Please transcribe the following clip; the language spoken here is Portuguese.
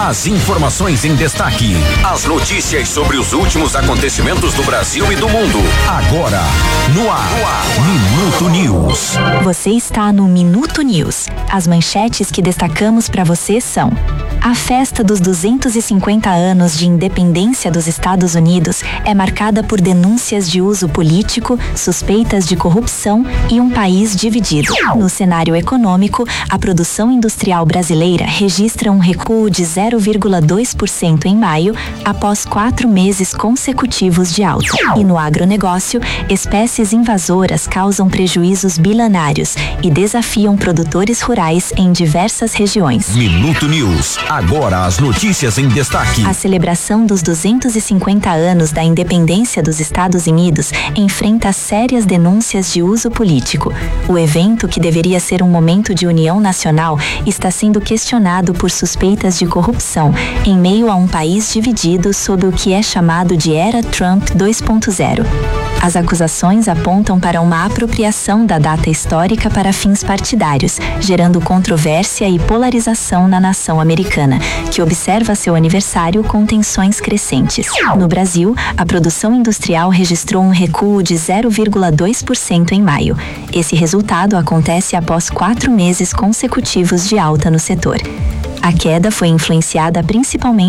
As informações em destaque. As notícias sobre os últimos acontecimentos do Brasil e do mundo. Agora, no ar. Minuto News. Você está no Minuto News. As manchetes que destacamos para você são: a festa dos 250 anos de independência dos Estados Unidos é marcada por denúncias de uso político, suspeitas de corrupção e um país dividido. No cenário econômico, a produção industrial brasileira registra um recuo de 0,2% em maio, após 4 meses consecutivos de alta. E no agronegócio, espécies invasoras causam prejuízos bilionários e desafiam produtores rurais em diversas regiões. Minuto News. Agora as notícias em destaque. A celebração dos 250 anos da independência dos Estados Unidos enfrenta sérias denúncias de uso político. O evento, que deveria ser um momento de união nacional, está sendo questionado por suspeitas de corrupção, em meio a um país dividido sob o que é chamado de Era Trump 2.0. As acusações apontam para uma apropriação da data histórica para fins partidários, gerando controvérsia e polarização na nação americana, que observa seu aniversário com tensões crescentes. No Brasil, a produção industrial registrou um recuo de 0,2% em maio. Esse resultado acontece após 4 meses consecutivos de alta no setor. A queda foi influenciada principalmente